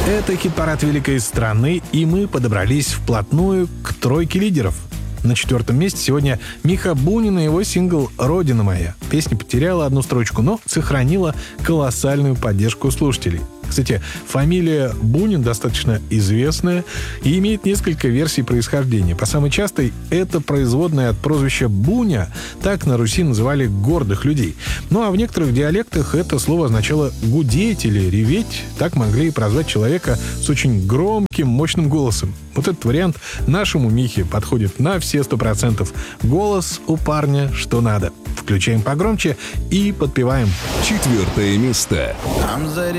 Это хит-парад великой страны, и мы подобрались вплотную к тройке лидеров. На 4-м месте сегодня Миха Бунин и его сингл «Родина моя». Песня потеряла одну строчку, но сохранила колоссальную поддержку слушателей. Кстати, фамилия Бунин достаточно известная и имеет несколько версий происхождения. По самой частой это производная от прозвища Буня, так на Руси называли гордых людей. Ну а в некоторых диалектах это слово означало гудеть или реветь. Так могли и прозвать человека с очень громким, мощным голосом. Вот этот вариант нашему Михе подходит на все 100%. Голос у парня что надо. Включаем погромче и подпеваем. 4 место.